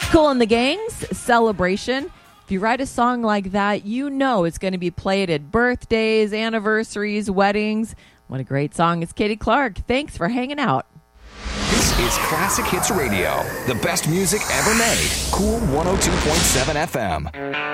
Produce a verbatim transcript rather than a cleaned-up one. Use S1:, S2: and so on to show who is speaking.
S1: Kool and the Gang's Celebration. If you write a song like that, you know it's going to be played at birthdays, anniversaries, weddings. What a great song. It's Katie Clark. Thanks for hanging out.
S2: This is Classic Hits Radio, the best music ever made. Kool one oh two point seven F M.